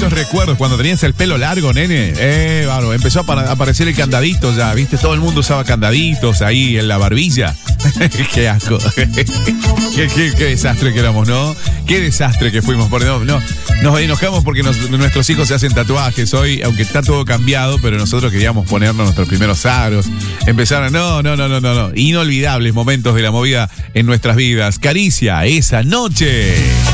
esos recuerdos cuando tenías el pelo largo, nene. Bárbaro, empezó a aparecer el candadito ya, ¿viste? Todo el mundo usaba candaditos ahí en la barbilla. Qué asco. Qué desastre que éramos, ¿no? Qué desastre que fuimos. Porque nos enojamos porque nuestros hijos se hacen tatuajes hoy, aunque está todo cambiado, pero nosotros queríamos ponernos nuestros primeros aros. Empezaron, no. Inolvidables momentos de la movida en nuestras vidas. Caricia, esa noche.